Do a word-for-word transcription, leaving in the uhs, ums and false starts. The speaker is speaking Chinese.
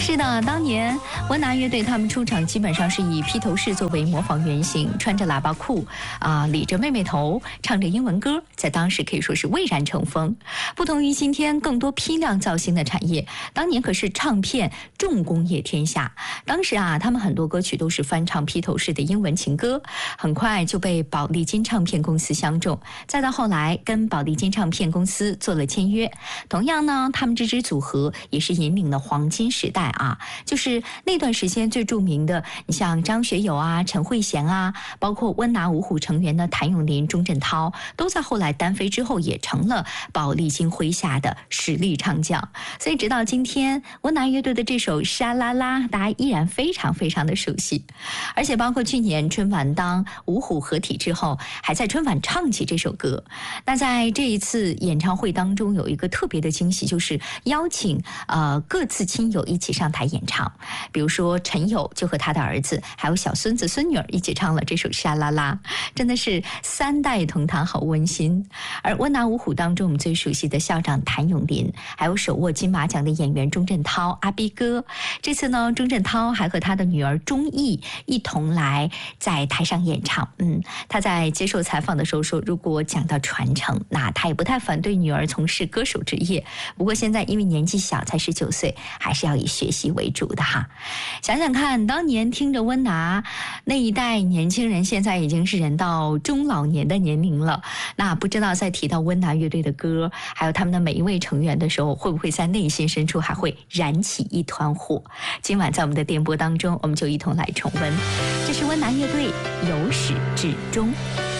是的，当年温拿乐队他们出场基本上是以披头士作为模仿原型，穿着喇叭裤啊，理着妹妹头，唱着英文歌，在当时可以说是蔚然成风。不同于今天更多批量造星的产业，当年可是唱片重工业天下。当时啊，他们很多歌曲都是翻唱披头士的英文情歌，很快就被宝丽金唱片公司相中，再到后来跟宝丽金唱片公司做了签约。同样呢，他们这支组合也是引领了黄金时代啊，就是那段时间最著名的，你像张学友啊、陈慧娴啊，包括温拿五虎成员的谭咏麟、钟镇涛，都在后来单飞之后也成了宝丽金麾下的实力唱将。所以直到今天，温拿乐队的这首《沙啦啦》，大家依然非常非常的熟悉。而且包括去年春晚当五虎合体之后，还在春晚唱起这首歌。那在这一次演唱会当中，有一个特别的惊喜，就是邀请呃各自亲友一起上台演唱。比如说陈友就和他的儿子还有小孙子孙女儿一起唱了这首《沙啦啦》，真的是三代同堂，好温馨。而温拿五虎当中我们最熟悉的校长谭咏麟，还有手握金马奖的演员钟镇涛阿 B 哥，这次呢钟镇涛还和他的女儿钟意一同来在台上演唱。嗯，他在接受采访的时候说，如果讲到传承，那他也不太反对女儿从事歌手职业，不过现在因为年纪小，才十九岁，还是要以学习为主的哈。想想看，当年听着温拿那一代年轻人，现在已经是人到中老年的年龄了。那不知道在提到温拿乐队的歌，还有他们的每一位成员的时候，会不会在内心深处还会燃起一团火？今晚在我们的电波当中，我们就一同来重温。这是温拿乐队由始至终。